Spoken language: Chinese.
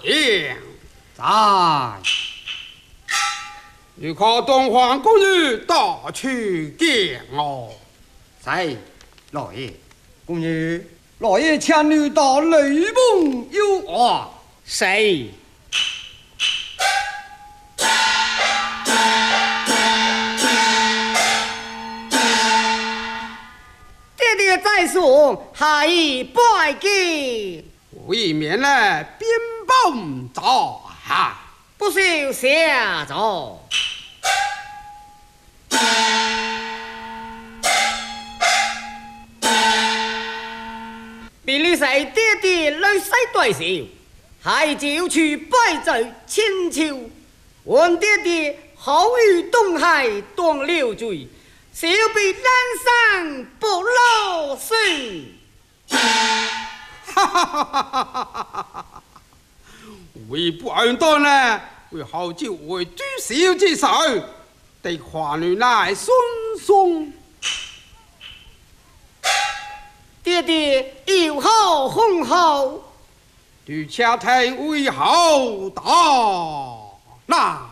言。 在。 你可东皇宫女大去见我。 在，老爷，宫女，老爷请你到雷梦有话。 谁？爹爹在上，还已拜见。 为免呢鞭崩遭害， 不受下诏。便你谁爹爹来西对笑，还就去拜罪请求。问爹爹好于东海当了罪，小辈难生不老身。 哈哈哈哈哈哈！为不安当呢，为好就为主小之手，对华女乃孙送。 爹爹有好奉候， 对且听为后到那。